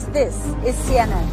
This is CNN.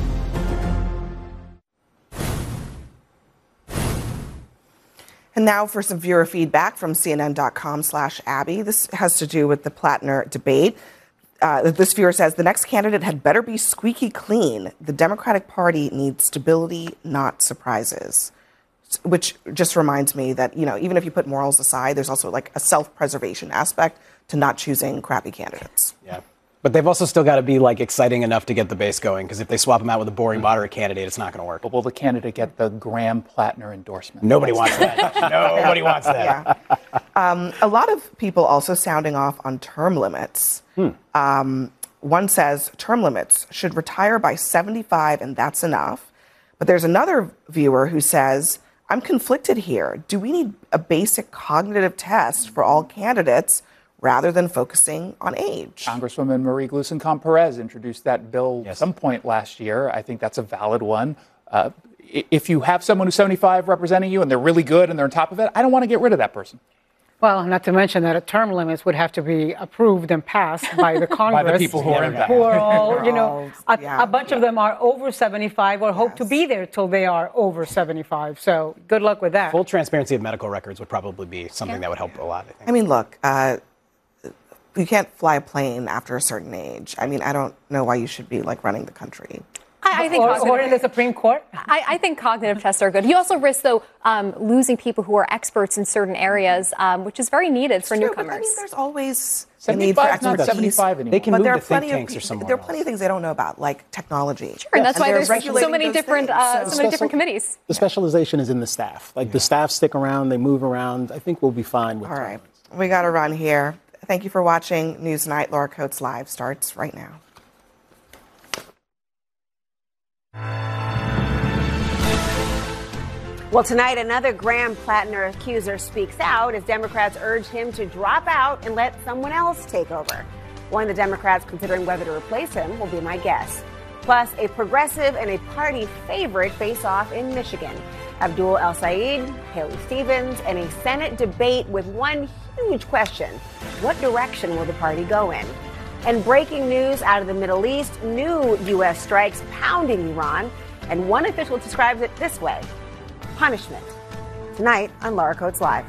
And now for some viewer feedback from CNN.com/Abby. This has to do with the Plattner debate. This viewer says the next candidate had better be squeaky clean. The Democratic Party needs stability, not surprises. Which just reminds me that, you know, even if you put morals aside, there's also like a self-preservation aspect to not choosing crappy candidates. Yeah. But they've also still got to be like exciting enough to get the base going, because if they swap them out with a boring moderate candidate, it's not going to work. But will the candidate get the Graham-Plattner endorsement? Nobody wants that. Nobody wants that. Yeah. A lot of people also sounding off on term limits. One says term limits should retire by 75 and that's enough. But there's another viewer who says, I'm conflicted here. Do we need a basic cognitive test for all candidates rather than focusing on age? Congresswoman Marie Gluesenkamp-Perez introduced that bill at some point last year. I think that's a valid one. If you have someone who's 75 representing you and they're really good and they're on top of it, I don't want to get rid of that person. Well, not to mention that term limits would have to be approved and passed by the Congress. By the people who are in who are all, you know, a bunch of them are over 75 or hope to be there till they are over 75. So good luck with that. Full transparency of medical records would probably be something that would help a lot, I think. I mean, look, you can't fly a plane after a certain age. I mean, I don't know why you should be like running the country. I think or in the Supreme Court. I think cognitive tests are good. You also risk, though, losing people who are experts in certain areas, which is very needed for newcomers. But, I mean, there's always a need for 75 is not expertise. 75 anymore. They can But move there are to think plenty tanks of or somewhere there are plenty of things they don't know about, like technology. Sure, and that's why there's so regulating many those different, things. so many different committees. The specialization is in the staff. Like the staff stick around, they move around. I think we'll be fine with All right, we got to run here. Thank you for watching Newsnight. Laura Coates Live starts right now. Well, tonight, another Graham-Plattner accuser speaks out as Democrats urge him to drop out and let someone else take over. One of the Democrats considering whether to replace him will be my guest. Plus, a progressive and a party favorite face off in Michigan. Abdul El-Sayed, Haley Stevens, and a Senate debate with one huge question. What direction will the party go in? And breaking news out of the Middle East, new U.S. strikes pounding Iran, and one official describes it this way: punishment. Tonight on Laura Coates Live.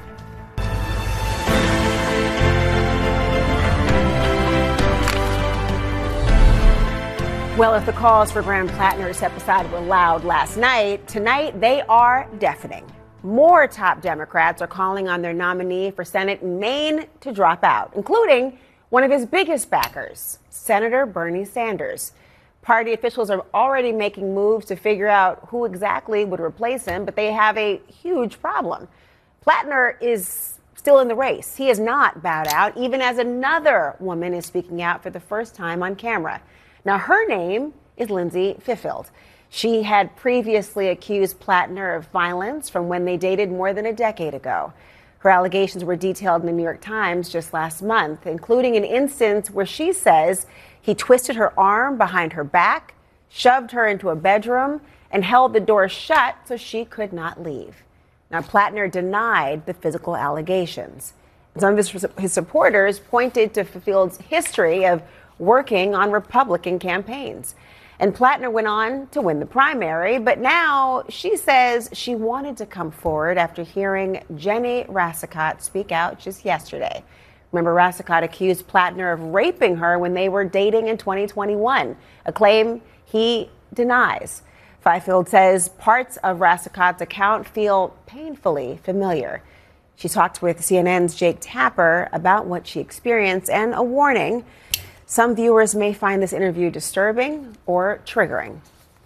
Well, if the calls for Graham-Plattner to step aside were loud last night, tonight they are deafening. More top Democrats are calling on their nominee for Senate in Maine to drop out, including one of his biggest backers, Senator Bernie Sanders. Party officials are already making moves to figure out who exactly would replace him, but they have a huge problem. Plattner is still in the race. He has not bowed out, even as another woman is speaking out for the first time on camera. Now, her name is Lindsay Fifield. She had previously accused Plattner of violence from when they dated more than a decade ago. Her allegations were detailed in the New York Times just last month, including an instance where she says he twisted her arm behind her back, shoved her into a bedroom, and held the door shut so she could not leave. Now, Plattner denied the physical allegations. Some of his supporters pointed to Fifield's history of working on Republican campaigns. And Plattner went on to win the primary, but now she says she wanted to come forward after hearing Jenny Rassicot speak out just yesterday. Remember, Rassicot accused Plattner of raping her when they were dating in 2021, a claim he denies. Fifield says parts of Rassicot's account feel painfully familiar. She talked with CNN's Jake Tapper about what she experienced and a warning. Some viewers may find this interview disturbing or triggering.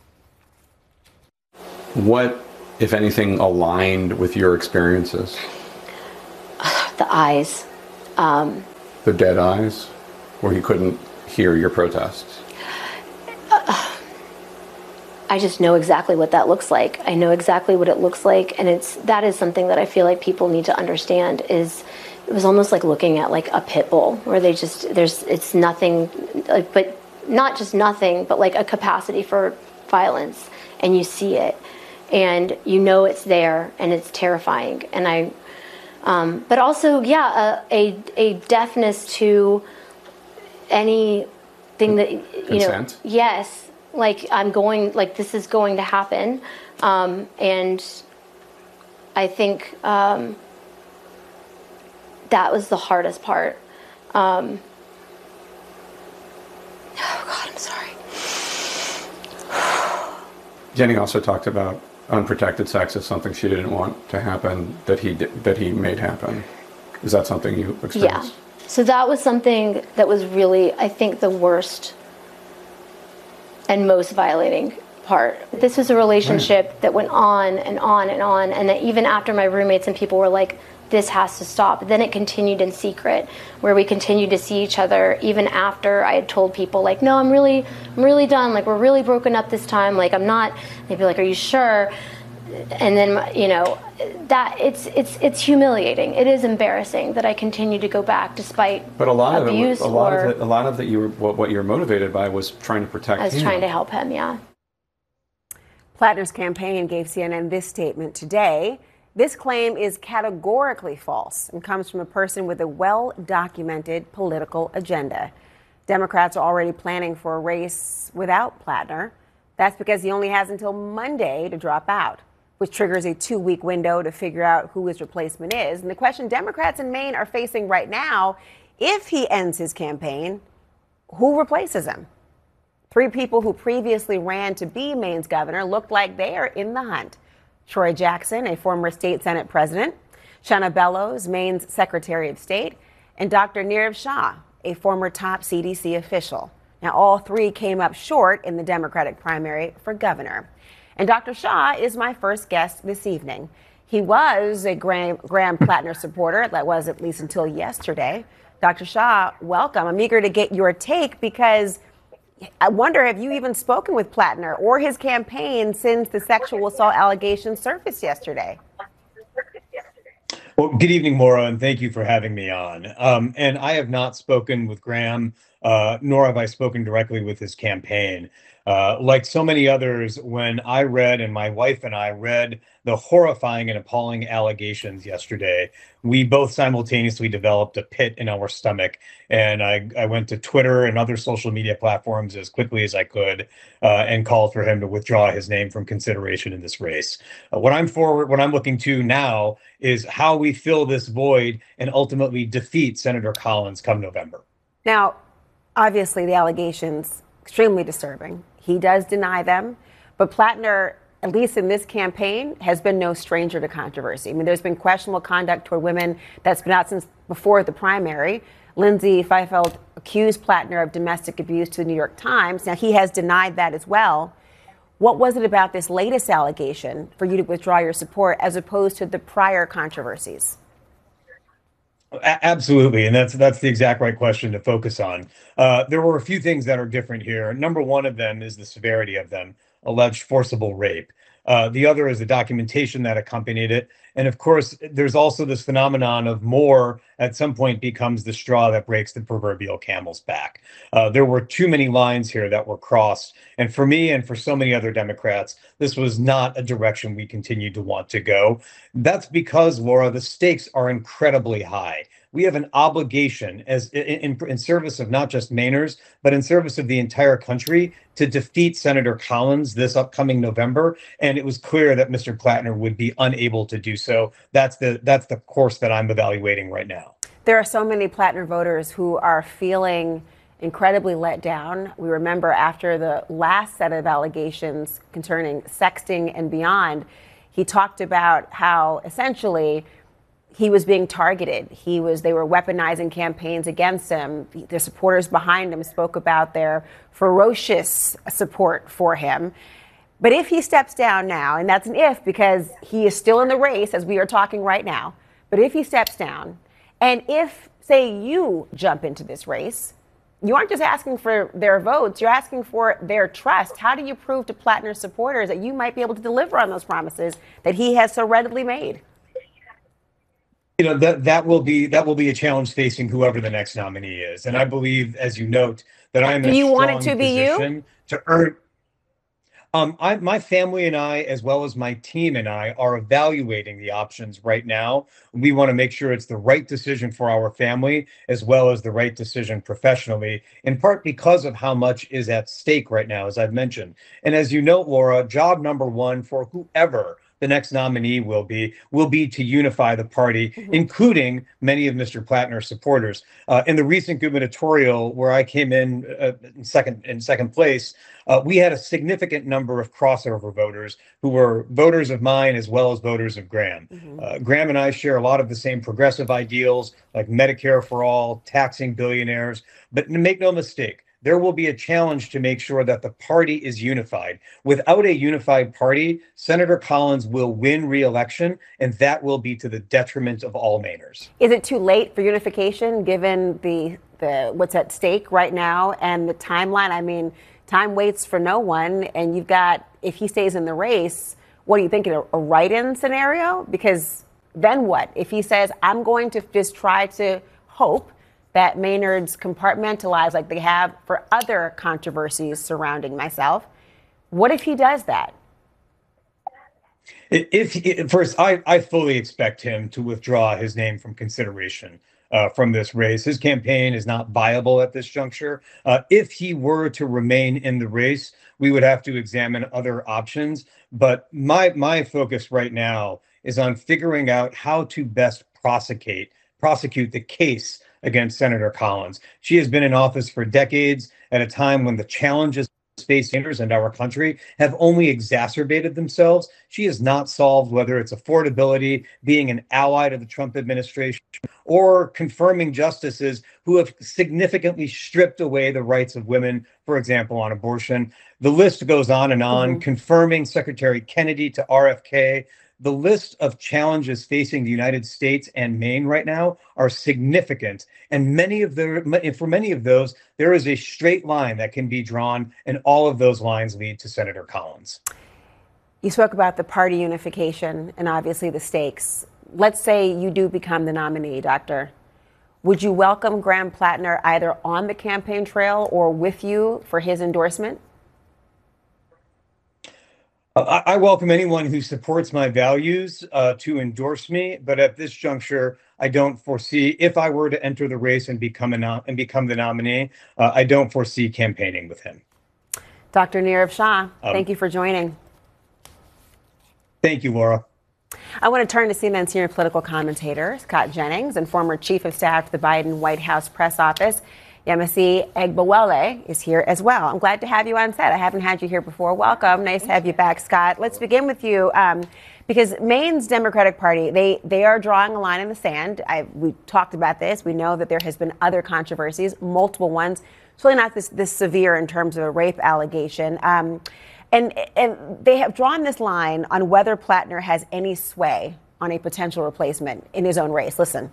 What, if anything, aligned with your experiences? The eyes. The dead eyes, where he couldn't hear your protests? I just know exactly what that looks like. I know exactly what it looks like, and that is something that I feel like people need to understand. It was almost like looking at like a pit bull, where it's nothing, but not just nothing, but like a capacity for violence, and you see it, and you know it's there, and it's terrifying. And but also, a deafness to any thing that, Consent? Yes, like this is going to happen. And I think that was the hardest part. Oh God, I'm sorry. Jenny also talked about unprotected sex as something she didn't want to happen, that he made happen. Is that something you experienced? Yeah. So that was something that was really, I think, the worst and most violating part. This was a relationship that went on and on and on, and that even after my roommates and people were like, this has to stop. Then it continued in secret, where we continued to see each other even after I had told people, like, no, I'm really done. Like, we're really broken up this time. Like, I'm not. They'd be like, are you sure? And then, that it's humiliating. It is embarrassing that I continue to go back despite but a lot abuse. Of it, a lot of that what you were motivated by was trying to protect him. I was trying to help him, yeah. Plattner's campaign gave CNN this statement today. This claim is categorically false and comes from a person with a well-documented political agenda. Democrats are already planning for a race without Plattner. That's because he only has until Monday to drop out, which triggers a 2-week window to figure out who his replacement is. And the question Democrats in Maine are facing right now, if he ends his campaign, who replaces him? 3 people who previously ran to be Maine's governor look like they are in the hunt. Troy Jackson, a former state Senate president, Shanna Bellows, Maine's Secretary of State, and Dr. Nirav Shah, a former top CDC official. Now, all 3 came up short in the Democratic primary for governor. And Dr. Shah is my first guest this evening. He was a Graham Plattner supporter, that was at least until yesterday. Dr. Shah, welcome. I'm eager to get your take because I wonder, have you even spoken with Plattner or his campaign since the sexual assault allegations surfaced yesterday? Well, good evening, Maura, and thank you for having me on. And I have not spoken with Graham, nor have I spoken directly with his campaign. Like so many others, when I read, and my wife and I read, the horrifying and appalling allegations yesterday, we both simultaneously developed a pit in our stomach. And I went to Twitter and other social media platforms as quickly as I could and called for him to withdraw his name from consideration in this race. What I'm looking to now is how we fill this void and ultimately defeat Senator Collins come November. Now, obviously, the allegations extremely disturbing. He does deny them, but Plattner, at least in this campaign, has been no stranger to controversy. I mean, there's been questionable conduct toward women that's been out since before the primary. Lindsay Feifeld accused Plattner of domestic abuse to the New York Times. Now, he has denied that as well. What was it about this latest allegation for you to withdraw your support as opposed to the prior controversies? Absolutely, and that's the exact right question to focus on. There were a few things that are different here. Number one of them is the severity of them, alleged forcible rape. The other is the documentation that accompanied it. And of course, there's also this phenomenon of more at some point becomes the straw that breaks the proverbial camel's back. There were too many lines here that were crossed. And for me and for so many other Democrats, this was not a direction we continued to want to go. That's because, Laura, the stakes are incredibly high. We have an obligation as in service of not just Mainers, but in service of the entire country to defeat Senator Collins this upcoming November. And it was clear that Mr. Plattner would be unable to do so. That's the course that I'm evaluating right now. There are so many Plattner voters who are feeling incredibly let down. We remember after the last set of allegations concerning sexting and beyond, he talked about how essentially he was being targeted. They were weaponizing campaigns against him. The supporters behind him spoke about their ferocious support for him. But if he steps down now, and that's an if because he is still in the race as we are talking right now, but if he steps down, and if, say, you jump into this race, you aren't just asking for their votes, you're asking for their trust. How do you prove to Plattner supporters that you might be able to deliver on those promises that he has so readily made? You know, that will be a challenge facing whoever the next nominee is. And I believe, as you note, that I am in a strong position to earn. My family and I, as well as my team and I, are evaluating the options right now. We want to make sure it's the right decision for our family, as well as the right decision professionally, in part because of how much is at stake right now, as I've mentioned. And as you note, Laura, job number one for whoever the next nominee will be to unify the party, including many of Mr. Plattner's supporters. In the recent gubernatorial, where I came in second place, we had a significant number of crossover voters who were voters of mine as well as voters of Graham. Graham and I share a lot of the same progressive ideals, like Medicare for all, taxing billionaires. But make no mistake, there will be a challenge to make sure that the party is unified. Without a unified party, Senator Collins will win re-election, and that will be to the detriment of all Mainers. Is it too late for unification, given the what's at stake right now and the timeline? I mean, time waits for no one, and you've got, if he stays in the race, what are you thinking, a write-in scenario? Because then what? If he says, I'm going to just try to hope that Maynards compartmentalize like they have for other controversies surrounding myself. What if he does that? First, I fully expect him to withdraw his name from consideration from this race. His campaign is not viable at this juncture. If he were to remain in the race, we would have to examine other options. But my focus right now is on figuring out how to best prosecute the case against Senator Collins. She has been in office for decades at a time when the challenges facing Sanders and our country have only exacerbated themselves. She has not solved whether it's affordability, being an ally to the Trump administration, or confirming justices who have significantly stripped away the rights of women, for example, on abortion. The list goes on and on, confirming Secretary Kennedy to RFK. The list of challenges facing the United States and Maine right now are significant. And for many of those, there is a straight line that can be drawn, and all of those lines lead to Senator Collins. You spoke about the party unification and obviously the stakes. Let's say you do become the nominee, Doctor. Would you welcome Graham Plattner either on the campaign trail or with you for his endorsement? I welcome anyone who supports my values to endorse me, but at this juncture, I don't foresee, if I were to enter the race and become the nominee, I don't foresee campaigning with him. Dr. Nirav Shah, thank you for joining. Thank you, Laura. I want to turn to CNN senior political commentator Scott Jennings and former chief of staff to the Biden White House press office. Yemisi Egbawale is here as well. I'm glad to have you on set. I haven't had you here before. Welcome. Nice to have you back, Scott. Let's begin with you because Maine's Democratic Party, they are drawing a line in the sand. We talked about this. We know that there has been other controversies, multiple ones. It's really not this severe in terms of a rape allegation. And they have drawn this line on whether Plattner has any sway on a potential replacement in his own race. Listen.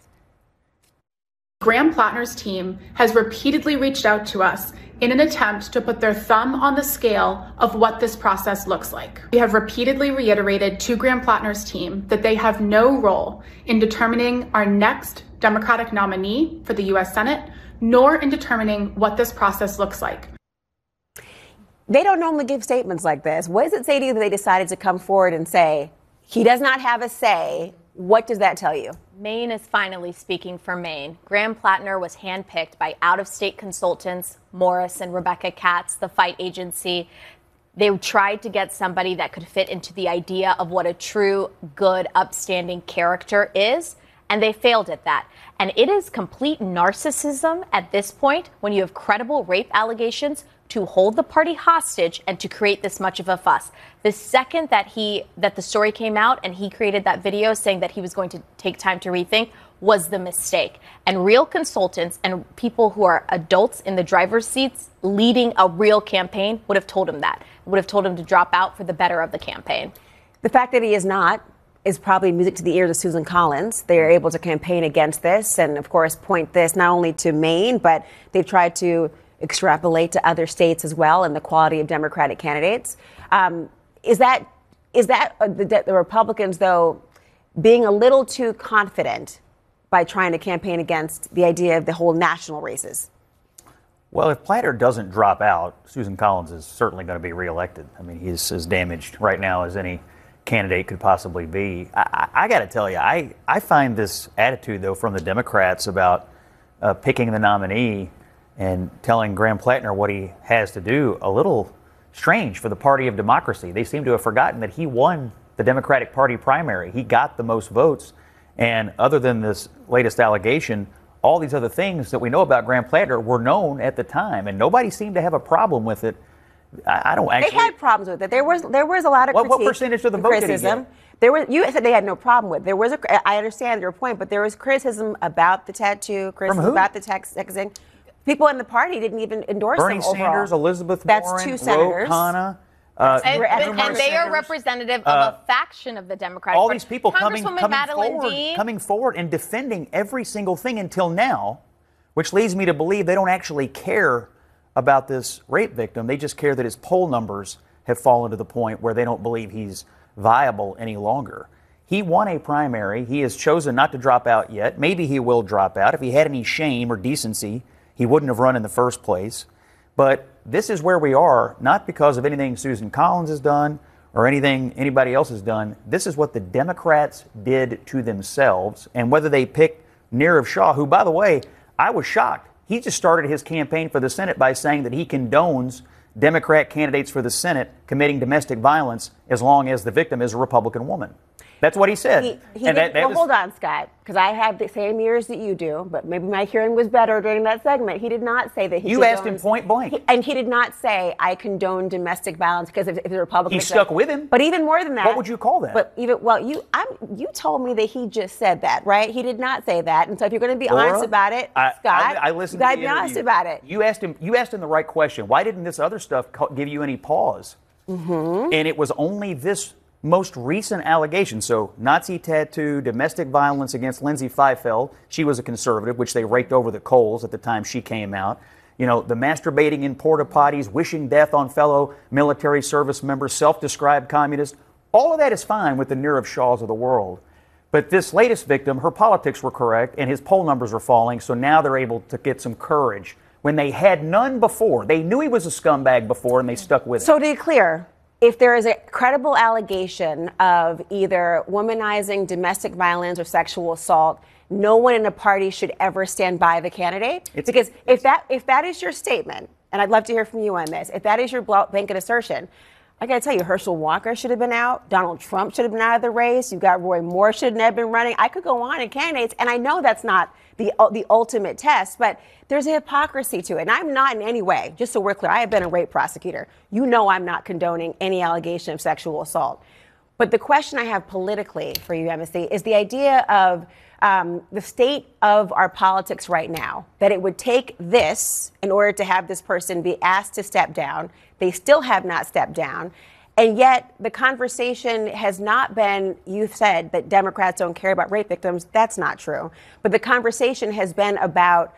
Graham Plattner's team has repeatedly reached out to us in an attempt to put their thumb on the scale of what this process looks like. We have repeatedly reiterated to Graham Plattner's team that they have no role in determining our next Democratic nominee for the U.S. Senate, nor in determining what this process looks like. They don't normally give statements like this. What does it say to you that they decided to come forward and say, he does not have a say? What does that tell you? Maine is finally speaking for Maine. Graham Plattner was handpicked by out-of-state consultants, Morris and Rebecca Katz, the fight agency. They tried to get somebody that could fit into the idea of what a true, good, upstanding character is, and they failed at that. And it is complete narcissism at this point when you have credible rape allegations to hold the party hostage and to create this much of a fuss. The second that the story came out and he created that video saying that he was going to take time to rethink was the mistake. And real consultants and people who are adults in the driver's seats leading a real campaign would have told him that, would have told him to drop out for the better of the campaign. The fact that he is not is probably music to the ears of Susan Collins. They are able to campaign against this and, of course, point this not only to Maine, but they've tried to extrapolate to other states as well and the quality of Democratic candidates. Is that the Republicans, though, being a little too confident by trying to campaign against the idea of the whole national races? Well, if Platter doesn't drop out, Susan Collins is certainly going to be reelected. I mean, he's as damaged right now as any candidate could possibly be. I got to tell you, I find this attitude, though, from the Democrats about picking the nominee and telling Graham Plattner what he has to do a little strange for the party of democracy. They seem to have forgotten that he won the Democratic Party primary. He got the most votes. And other than this latest allegation, all these other things that we know about Graham Plattner were known at the time, and nobody seemed to have a problem with it. I don't actually. They had problems with it. There was a lot of what percentage of the vote criticism. Did he get? There was. You said they had no problem with. There was I understand your point, but there was criticism about the tattoo, criticism about the texting. People in the party didn't even endorse Bernie him overall. Sanders, Elizabeth That's Warren, two senators. Ro Khanna. And they are representative of a faction of the Democratic all Party. These people coming Madeline forward and defending every single thing until now, which leads me to believe they don't actually care about this rape victim. They just care that his poll numbers have fallen to the point where they don't believe he's viable any longer. He won a primary. He has chosen not to drop out yet. Maybe he will drop out. If he had any shame or decency, he wouldn't have run in the first place. But this is where we are, not because of anything Susan Collins has done or anything anybody else has done. This is what the Democrats did to themselves. And whether they pick Nirav Shah, who, by the way, I was shocked. He just started his campaign for the Senate by saying that he condones Democrat candidates for the Senate committing domestic violence as long as the victim is a Republican woman. That's what he said. Hold on, Scott, because I have the same ears that you do, but maybe my hearing was better during that segment. He did not say that he You asked him point blank. And he did not say, I condone domestic violence because if the Republicans... He stuck with him. But even more than that... What would you call that? But you told me that he just said that, right? He did not say that. And so if you're going to be honest about it, Scott, I listened you got to to the be honest interview. about it. You asked him the right question. Why didn't this other stuff give you any pause? Mm-hmm. And it was only this most recent allegation. So Nazi tattoo, domestic violence against Lindsay Feifeld. She was a conservative, which they raked over the coals at the time she came out. You know, the masturbating in porta potties, wishing death on fellow military service members, self-described communist. All of that is fine with the Nirav Shahs of the world. But this latest victim, her politics were correct and his poll numbers are falling. So now they're able to get some courage when they had none before. They knew he was a scumbag before and they stuck with it. So to be clear, if there is a credible allegation of either womanizing, domestic violence, or sexual assault, no one in a party should ever stand by the candidate. Because if that is your statement, and I'd love to hear from you on this, if that is your blanket assertion, I got to tell you, Herschel Walker should have been out. Donald Trump should have been out of the race. You've got Roy Moore should have been running. I could go on in candidates, and I know that's not the ultimate test, but there's a hypocrisy to it. And I'm not in any way, just so we're clear, I have been a rape prosecutor. You know I'm not condoning any allegation of sexual assault. But the question I have politically for you, Embassy, is the idea of the state of our politics right now, that it would take this in order to have this person be asked to step down. They still have not stepped down. And yet the conversation has not been, you've said that Democrats don't care about rape victims. That's not true. But the conversation has been about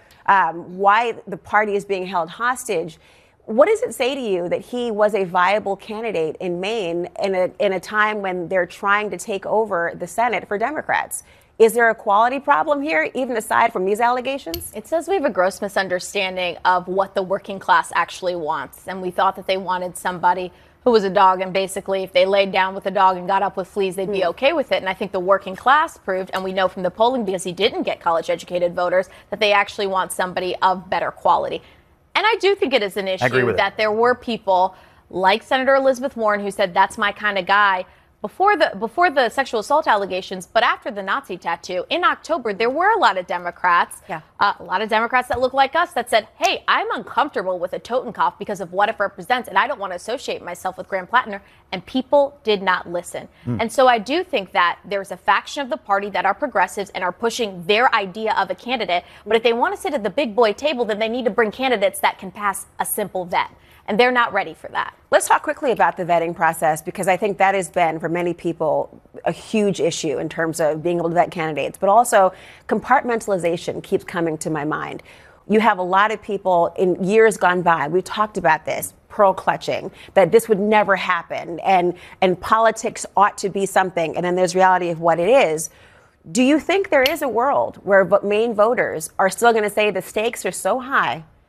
why the party is being held hostage. What does it say to you that he was a viable candidate in Maine in a time when they're trying to take over the Senate for Democrats? Is there a quality problem here, even aside from these allegations? It says we have a gross misunderstanding of what the working class actually wants. And we thought that they wanted somebody who was a dog, and basically if they laid down with a dog and got up with fleas, they'd be okay with it. And I think the working class proved, and we know from the polling, because he didn't get college-educated voters, that they actually want somebody of better quality. And I do think it is an issue that there were people like Senator Elizabeth Warren who said, that's my kind of guy, before the sexual assault allegations, but after the Nazi tattoo. In October, there were a lot of Democrats, a lot of Democrats that look like us that said, hey, I'm uncomfortable with a Totenkopf because of what it represents, and I don't want to associate myself with Graham Plattner, and people did not listen. And so I do think that there's a faction of the party that are progressives and are pushing their idea of a candidate, but if they want to sit at the big boy table, then they need to bring candidates that can pass a simple vet. And they're not ready for that. Let's talk quickly about the vetting process, because I think that has been, for many people, a huge issue in terms of being able to vet candidates. But also, compartmentalization keeps coming to my mind. You have a lot of people in years gone by, we've talked about this, pearl clutching, that this would never happen, and politics ought to be something, and then there's reality of what it is. Do you think there is a world where Maine voters are still going to say the stakes are so high,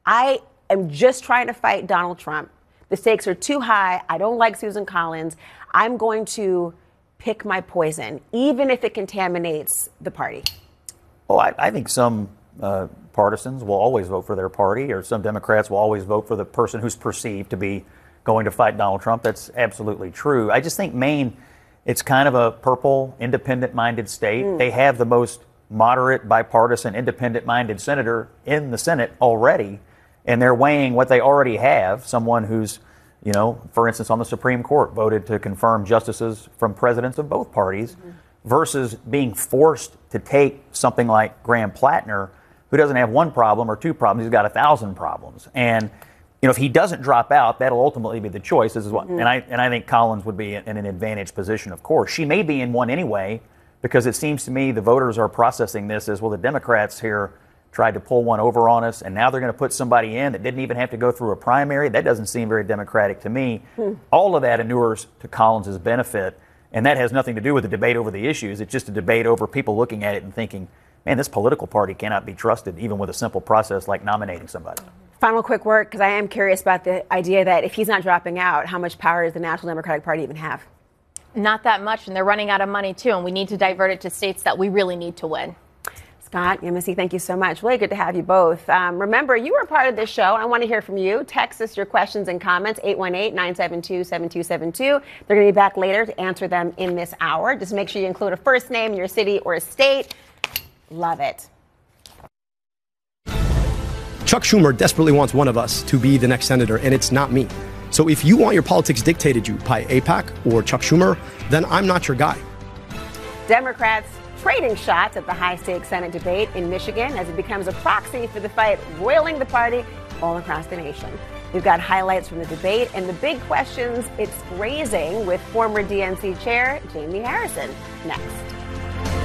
I am just trying to fight Donald Trump. The stakes are too high. I don't like Susan Collins. I'm going to pick my poison, even if it contaminates the party. Well, I think some partisans will always vote for their party, or some Democrats will always vote for the person who's perceived to be going to fight Donald Trump. That's absolutely true. I just think Maine, it's kind of a purple, independent-minded state. They have the most moderate, bipartisan, independent-minded senator in the Senate already, and they're weighing what they already have, someone who's, you know, for instance, on the Supreme Court, voted to confirm justices from presidents of both parties, versus being forced to take something like Graham Plattner, who doesn't have one problem or two problems, he's got 1,000 problems. And, you know, if he doesn't drop out, that'll ultimately be the choice. This is what, and I think Collins would be in an advantaged position, of course. She may be in one anyway, because it seems to me the voters are processing this as, well, the Democrats here tried to pull one over on us, and now they're going to put somebody in that didn't even have to go through a primary. That doesn't seem very democratic to me. All of that inures to Collins' benefit, and that has nothing to do with the debate over the issues. It's just a debate over people looking at it and thinking, man, this political party cannot be trusted, even with a simple process like nominating somebody. Final quick word, because I am curious about the idea that if he's not dropping out, how much power does the National Democratic Party even have? Not that much, and they're running out of money, too, and we need to divert it to states that we really need to win. Scott, Missy, thank you so much. Really good to have you both. Remember, you were part of this show, and I want to hear from you. Text us your questions and comments, 818-972-7272. They're going to be back later to answer them in this hour. Just make sure you include a first name, your city, or a state. Love it. Chuck Schumer desperately wants one of us to be the next senator, and it's not me. So if you want your politics dictated you by AIPAC or Chuck Schumer, then I'm not your guy. Democrats trading shots at the high-stakes Senate debate in Michigan as it becomes a proxy for the fight roiling the party all across the nation. We've got highlights from the debate and the big questions it's raising with former DNC chair Jamie Harrison next.